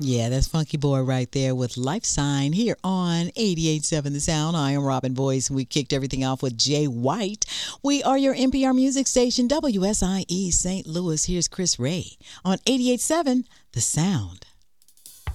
Yeah, that's Funky Boy right there with Life Sign here on 88.7 The Sound. I am Robin Boyce, and we kicked everything off with Jay White. We are your NPR music station, WSIE St. Louis. Here's Chris Ray on 88.7 The Sound.